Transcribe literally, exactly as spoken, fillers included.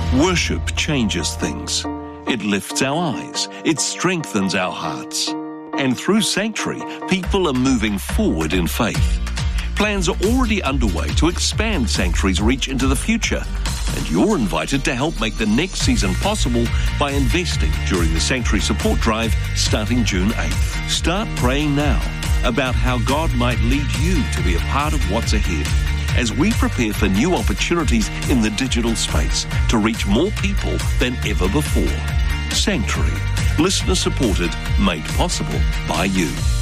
Worship changes things. It lifts our eyes. It strengthens our hearts. And through Sanctuary, people are moving forward in faith. Plans are already underway to expand Sanctuary's reach into the future. And you're invited to help make the next season possible by investing during the Sanctuary Support Drive starting June eighth. Start praying now about how God might lead you to be a part of what's ahead as we prepare for new opportunities in the digital space to reach more people than ever before. Sanctuary, listener supported, made possible by you.